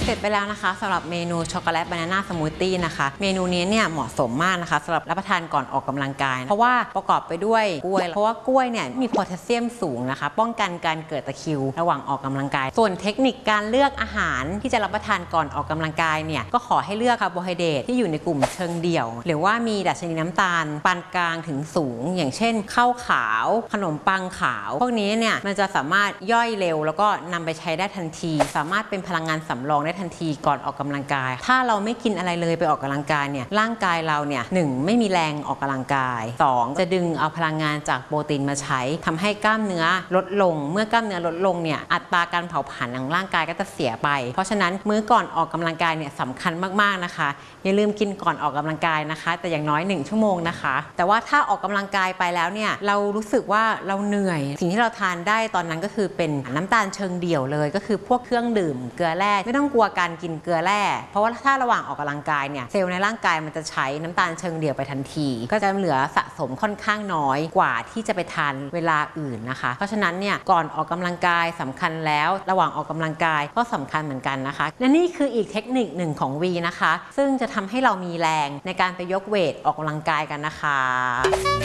เสร็จไปแล้วนะคะสำหรับเมนูช็อกโกแลตบานาน่าสมูทตี้นะคะเมนูนี้เนี่ยเหมาะสมมากนะคะสำหรับรับประทานก่อนออกกำลังกายเพราะว่าประกอบไปด้วยกล้วยเพราะว่ากล้วยเนี่ยมีโพแทสเซียมสูงนะคะป้องกันการเกิดตะคริวระหว่างออกกำลังกายส่วนเทคนิคการเลือกอาหารที่จะรับประทานก่อนออกกำลังกายเนี่ยก็ขอให้เลือกคาร์โบไฮเดรตที่อยู่ในกลุ่มเชิงเดี่ยวหรือว่ามีดัชนีน้ำตาลปานกลางถึงสูงอย่างเช่นข้าวขาวขนมปังขาวพวกนี้เนี่ยมันจะสามารถย่อยเร็วแล้วก็นำไปใช้ได้ทันทีสามารถเป็นพลังงานสำรองได้ทันทีก่อนออกกำลังกายถ้าเราไม่กินอะไรเลยไปออกกำลังกายเนี่ยร่างกายเราเนี่ย1ไม่มีแรงออกกำลังกาย2จะดึงเอาพลังงานจากโปรตีนมาใช้ทำให้กล้ามเนื้อลดลงเมื่อกล้ามเนื้อลดลงเนี่ยอัตราการเผาผลาญของร่างกายก็จะเสียไปเพราะฉะนั้นมื้อก่อนออกกำลังกายเนี่ยสำคัญมากๆนะคะอย่าลืมกินก่อนออกกำลังกายนะคะแต่อย่างน้อย1ชั่วโมงนะคะแต่ว่าถ้าออกกำลังกายไปแล้วเนี่ยเรารู้สึกว่าเราเหนื่อยสิ่งที่เราทานได้ตอนนั้นก็คือเป็นน้ำตาลเชิงเดี่ยวเลยก็คือพวกเครื่องดื่มเกลือแร่ไม่ต้องกลัวการกินเกลือแร่เพราะว่าถ้าระหว่างออกกำลังกายเนี่ยเซลล์ในร่างกายมันจะใช้น้ำตาลเชิงเดี่ยวไปทันทีก็จะเหลือสะสมค่อนข้างน้อยกว่าที่จะไปทานเวลาอื่นนะคะเพราะฉะนั้นเนี่ยก่อนออกกำลังกายสำคัญแล้วระหว่างออกกำลังกายก็สำคัญเหมือนกันนะคะและนี่คืออีกเทคนิคหนึ่งของวีนะคะซึ่งจะทำให้เรามีแรงในการไปยกเวทออกกำลังกายกันนะคะ